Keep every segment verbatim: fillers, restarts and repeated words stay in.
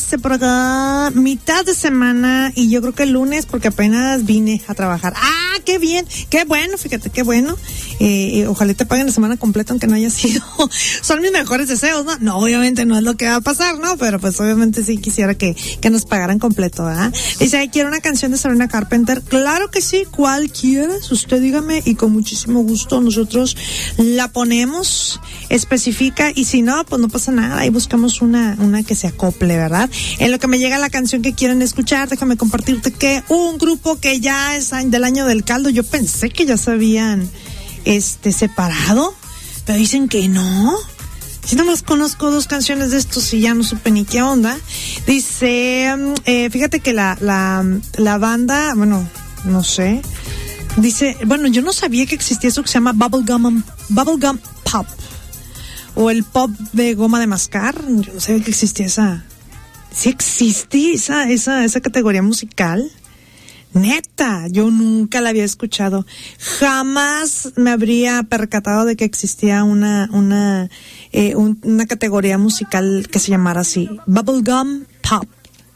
dice por acá, mitad de semana y yo creo que el lunes porque apenas vine a trabajar. ¡Ah, qué bien! ¡Qué bueno! Fíjate, qué bueno. Eh, ojalá te paguen la semana completa aunque no haya sido. Son mis mejores deseos, ¿no? No, obviamente no es lo que va a pasar, ¿no? Pero pues obviamente sí quisiera que, que nos pagaran completo, ¿verdad? Dice, ay, quiero una canción de Sabrina Carpenter. Claro que sí, ¿cuál quieres? Usted dígame y con muchísimo gusto nosotros la ponemos, especifica y si no, pues no pasa nada y buscamos una, una que se acople, ¿verdad? En lo que me llega la canción que quieren escuchar, déjame compartirte que un grupo que ya es del año del caldo, yo pensé que ya se habían este separado, pero dicen que no. Si nomás conozco dos canciones de estos y ya no supe ni qué onda. Dice, eh, fíjate que la, la, la banda, bueno, no sé, dice, bueno, yo no sabía que existía eso que se llama Bubblegum, Bubblegum Pop, o el pop de goma de mascar. Yo no sabía que existía esa, sí existe esa, esa, esa categoría musical. Neta, yo nunca la había escuchado. Jamás me habría percatado de que existía una, una, eh, un, una categoría musical que se llamara así, Bubblegum Pop.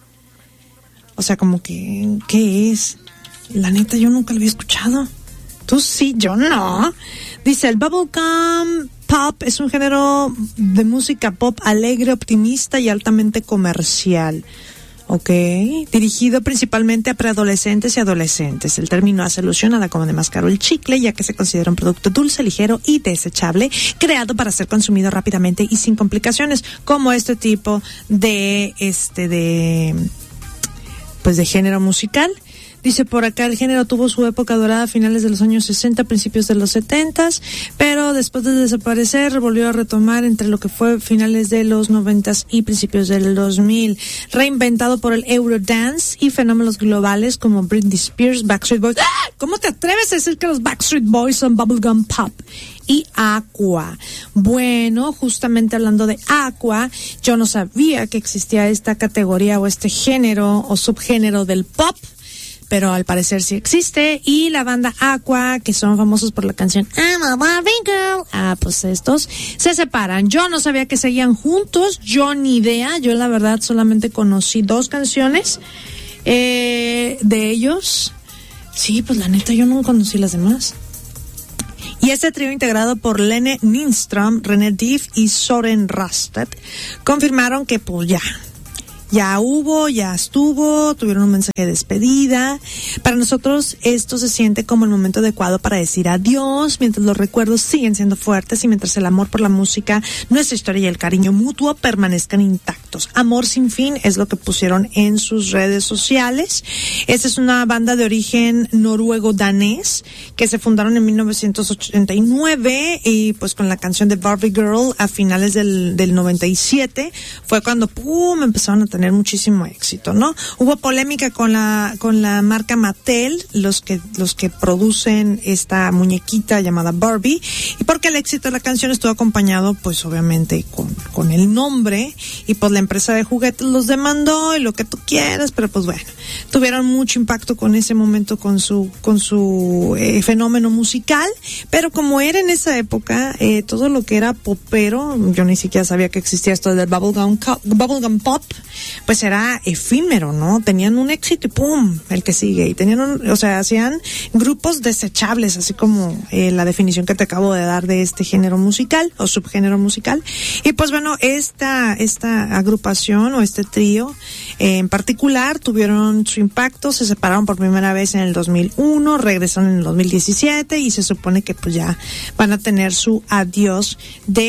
O sea, como que, ¿qué es? La neta, yo nunca la había escuchado. Tú sí, yo no. Dice, el Bubblegum Pop es un género de música pop alegre, optimista y altamente comercial. Ok, dirigido principalmente a preadolescentes y adolescentes. El término hace alusión a la goma de mascar o el chicle, ya que se considera un producto dulce, ligero y desechable, creado para ser consumido rápidamente y sin complicaciones, como este tipo de, este, de, pues de género musical. Dice por acá, el género tuvo su época dorada a finales de los años sesenta, principios de los setenta, pero después de desaparecer volvió a retomar entre lo que fue finales de los noventa y principios del dos mil, reinventado por el Eurodance y fenómenos globales como Britney Spears, Backstreet Boys. ¡Ah! ¿Cómo te atreves a decir que los Backstreet Boys son Bubblegum Pop? Y Aqua. Bueno, justamente hablando de Aqua, yo no sabía que existía esta categoría o este género o subgénero del pop, pero al parecer sí existe. Y la banda Aqua, que son famosos por la canción I'm a Barbie Girl, ah, pues estos se separan. Yo no sabía que seguían juntos, yo ni idea. Yo la verdad solamente conocí dos canciones eh, de ellos. Sí, pues la neta yo no conocí las demás. Y este trío, integrado por Lene Nystrom, René Diff y Soren Rasted, confirmaron que pues ya Ya hubo, ya estuvo, tuvieron un mensaje de despedida. Para nosotros esto se siente como el momento adecuado para decir adiós, mientras los recuerdos siguen siendo fuertes y mientras el amor por la música, nuestra historia y el cariño mutuo permanezcan intactos. Amor sin fin es lo que pusieron en sus redes sociales. Esta es una banda de origen noruego-danés que se fundaron en mil novecientos ochenta y nueve y pues con la canción de Barbie Girl a finales del, del noventa y siete fue cuando pum empezaron a tener tener muchísimo éxito, ¿no? Hubo polémica con la con la marca Mattel, los que los que producen esta muñequita llamada Barbie, y porque el éxito de la canción estuvo acompañado, pues obviamente con con el nombre, y pues la empresa de juguetes los demandó y lo que tú quieras, pero pues bueno, tuvieron mucho impacto con ese momento con su con su eh, fenómeno musical, pero como era en esa época eh, todo lo que era popero, yo ni siquiera sabía que existía esto del bubblegum bubblegum pop, pues era efímero, ¿no? Tenían un éxito y ¡pum! El que sigue. Y tenían, un, o sea, hacían grupos desechables, así como eh, la definición que te acabo de dar de este género musical o subgénero musical. Y pues bueno, esta esta agrupación o este trío eh, en particular tuvieron su impacto, se separaron por primera vez en el dos mil uno, regresaron en el dos mil diecisiete y se supone que pues ya van a tener su adiós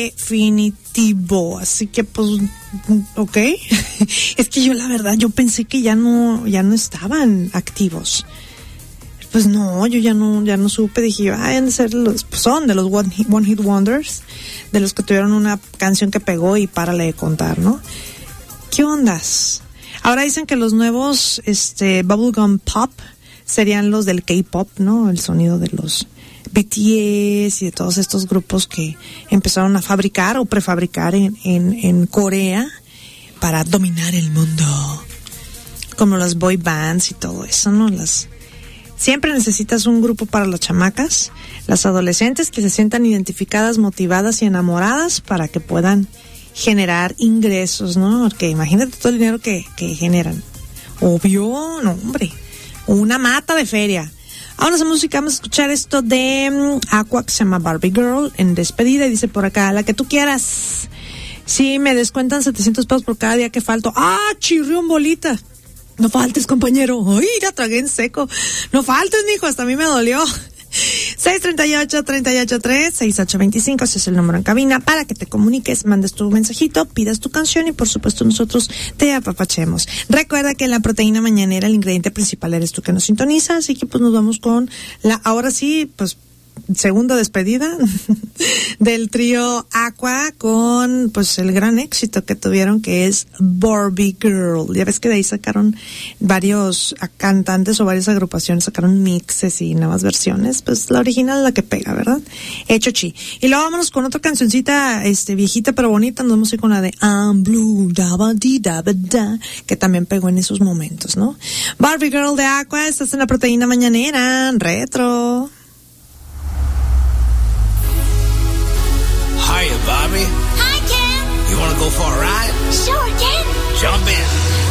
definitivo. Así que pues, ok. Es que yo la verdad, yo pensé que ya no, ya no estaban activos. Pues no, yo ya no, ya no supe, dije, ah, han de ser los, pues son de los One Hit, One Hit Wonders, de los que tuvieron una canción que pegó y párale de contar, ¿no? ¿Qué ondas? Ahora dicen que los nuevos, este, Bubblegum Pop serían los del K-Pop, ¿no? El sonido de los B T S y de todos estos grupos que empezaron a fabricar o prefabricar en, en, en Corea para dominar el mundo, como las boy bands y todo eso, ¿no? Las siempre necesitas un grupo para las chamacas, las adolescentes que se sientan identificadas, motivadas y enamoradas para que puedan generar ingresos, ¿no? Porque imagínate todo el dinero que, que generan. Obvio, no, hombre. Una mata de feria. Vámonos a música, vamos a escuchar esto de um, Aqua, que se llama Barbie Girl, en despedida, y dice por acá, la que tú quieras. Sí, me descuentan setecientos pesos por cada día que falto. ¡Ah, chirrión bolita! No faltes, compañero. ¡Ay, la tragué en seco! No faltes, mijo, hasta a mí me dolió. seis tres ocho, tres ocho tres, seis ocho dos cinco, ese es el número en cabina para que te comuniques, mandes tu mensajito, pidas tu canción y por supuesto nosotros te apapachemos. Recuerda que en la proteína mañanera el ingrediente principal eres tú que nos sintoniza, así que pues nos vamos con la, ahora sí, pues segunda despedida del trío Aqua con pues el gran éxito que tuvieron, que es Barbie Girl. Ya ves que de ahí sacaron varios cantantes o varias agrupaciones, sacaron mixes y nuevas versiones. Pues la original es la que pega, ¿verdad? Hecho chi. Y luego vámonos con otra cancioncita este viejita pero bonita. Nos vamos a ir con la de I'm Blue, da ba di da ba da, que también pegó en esos momentos, ¿no? Barbie Girl de Aqua, estás en la proteína mañanera retro. Hiya, Bobby. Hi, Ken. You want to go for a ride? Sure, Ken. Jump in.